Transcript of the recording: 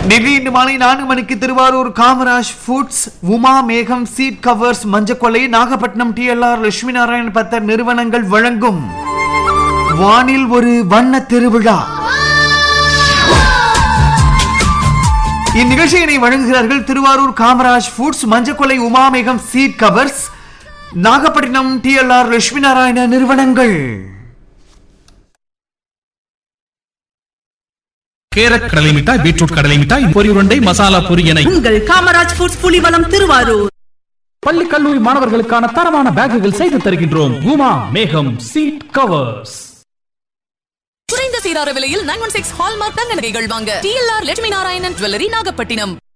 டெல்லி இன்று மாலை 4 மணிக்கு திருவாரூர் காமராஜ் ஃபுட்ஸ், உமா மேகம் seat covers, Manjakollai, Nagapattinam DLR Lakshmi Narayana பத்தர் நிறுவனங்கள் வழங்கும் வானில் ஒரு வண்ண திருவிழா. இந்நிகழ்ச்சியினை வழங்குகிறார்கள் திருவாரூர் காமராஜ் ஃபுட்ஸ், மஞ்சக்கொள்ளை, உமா மேகம் seat covers, Nagapattinam DLR Lakshmi Narayana நிறுவனங்கள். கேரட் கடலை மிட்டாய், பீட்ரூட் கடலை மிட்டாய், பொரி உருண்டை, மசாலா பொரி என உங்கள் காமராஜ் ஃபுட்ஸ் புலிவலம் திருவாரூர். பள்ளி கல்லூரி மாணவர்களுக்கான தரமான பேக்குகள் செய்து தருகின்றோம். உமா மேகம் சீட் கவர்ஸ். குறைந்த சீரார விலையில் 916 ஹால்மார்க் தங்க நகைகள் வாங்க டிஎல்ஆர் லட்சுமி நாராயணன் ஜுவல்லரி, நாகப்பட்டினம்.